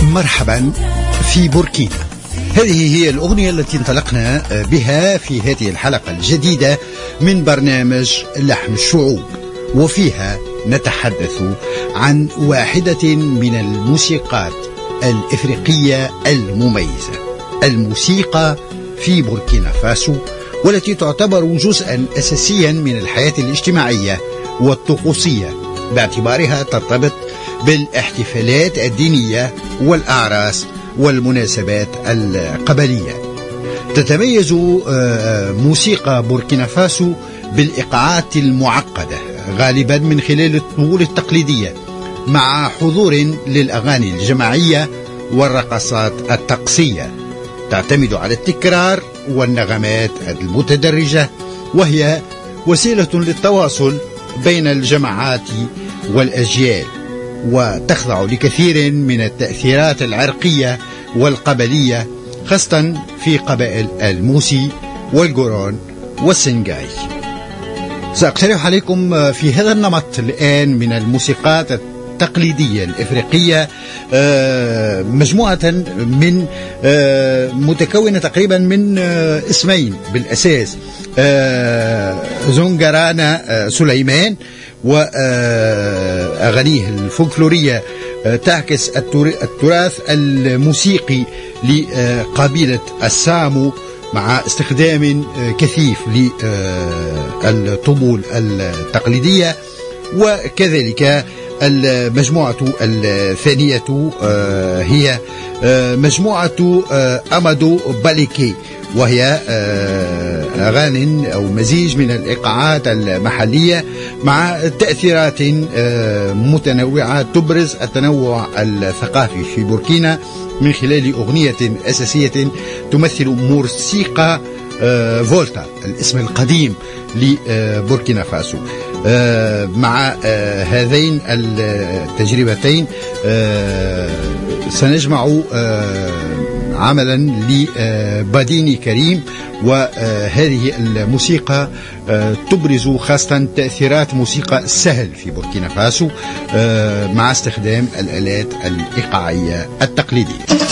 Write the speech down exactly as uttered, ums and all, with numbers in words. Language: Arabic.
مرحبا في بوركينا. هذه هي الأغنية التي انطلقنا بها في هذه الحلقة الجديدة من برنامج لحن الشعوب، وفيها نتحدث عن واحدة من الموسيقات الإفريقية المميزة، الموسيقى في بوركينا فاسو، والتي تعتبر جزءا أساسيا من الحياة الاجتماعية والطقوسية، باعتبارها ترتبط بالاحتفالات الدينية والأعراس والمناسبات القبلية. تتميز موسيقى بوركينا فاسو بالإيقاعات المعقدة، غالبا من خلال الطبول التقليدية، مع حضور للأغاني الجماعية والرقصات الطقسية. تعتمد على التكرار والنغمات المتدرجة، وهي وسيلة للتواصل بين الجماعات والأجيال، وتخضع لكثير من التأثيرات العرقية والقبلية، خاصة في قبائل الموسي والجورون والسنغاي. سأقترح عليكم في هذا النمط الآن من الموسيقات التقليدية الإفريقية مجموعة من متكونة تقريبا من اسمين بالأساس: زونغارانا سليمان وأغانيه الفولكلورية تعكس التراث الموسيقي لقبيلة السامو، مع استخدام كثيف للطبول التقليدية. وكذلك المجموعة الثانية هي مجموعة أمادو باليكي، وهي أغاني أو مزيج من الإيقاعات المحلية مع تأثيرات متنوعة تبرز التنوع الثقافي في بوركينا من خلال أغنية أساسية تمثل موسيقى فولتا، الاسم القديم لبوركينا فاسو. مع هذين التجربتين سنجمع عملا لباديني كريم، وهذه الموسيقى تبرز خاصة تأثيرات موسيقى السهل في بوركينا فاسو مع استخدام الآلات الإيقاعية التقليدية.